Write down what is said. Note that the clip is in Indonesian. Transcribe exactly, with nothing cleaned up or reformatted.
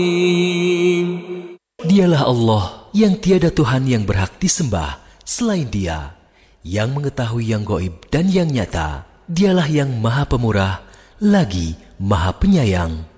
Dialah Allah yang tiada Tuhan yang berhak disembah selain Dia, yang mengetahui yang gaib dan yang nyata. Dialah yang Maha Pemurah lagi Maha Penyayang.